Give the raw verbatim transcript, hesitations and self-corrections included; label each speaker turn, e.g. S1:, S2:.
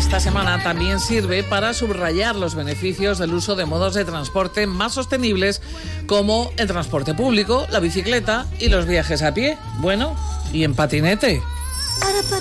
S1: esta semana también sirve para subrayar los beneficios del uso de modos de transporte más sostenibles como el transporte público, la bicicleta y los viajes a pie. Bueno, y en patinete.